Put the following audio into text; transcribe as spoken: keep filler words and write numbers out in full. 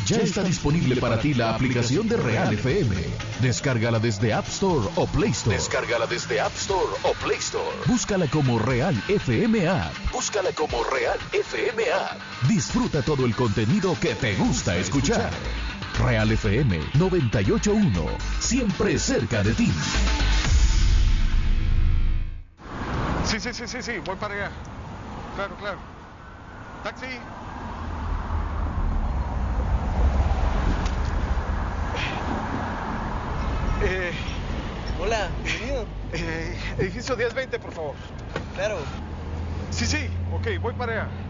Ya está disponible para ti la aplicación de Real F M. Descárgala desde App Store o Play Store. Descárgala desde App Store o Play Store. Búscala como Real F M App. Búscala como Real F M App. Disfruta todo el contenido que te gusta escuchar. Real F M noventa y ocho punto uno. Siempre cerca de ti. Sí, sí, sí, sí, sí, voy para allá. Claro, claro. Taxi. Eh, Hola, bienvenido. Eh, edificio diez veinte, por favor. Claro. Sí, sí, ok, voy para allá.